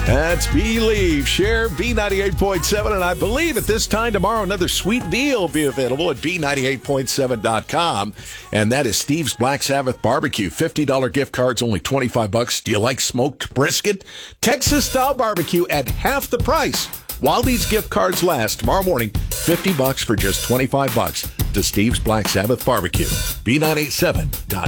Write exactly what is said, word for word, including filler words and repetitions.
That's Believe. Share B ninety-eight point seven. And I believe at this time tomorrow, another sweet deal will be available at B ninety-eight point seven dot com. And that is Steve's Black Sabbath Barbecue. fifty dollars gift cards, only twenty-five bucks. Do you like smoked brisket? Texas-style barbecue at half the price. While these gift cards last, tomorrow morning, fifty bucks for just twenty-five bucks to Steve's Black Sabbath Barbecue. B nine eight seven dot com.